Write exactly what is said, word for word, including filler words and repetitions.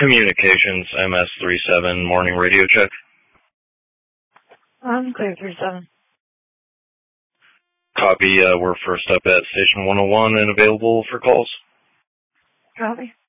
Communications, M S thirty-seven, morning radio check. I'm clear, thirty-seven. Copy, uh, we're first up at station one oh one and available for calls. Copy.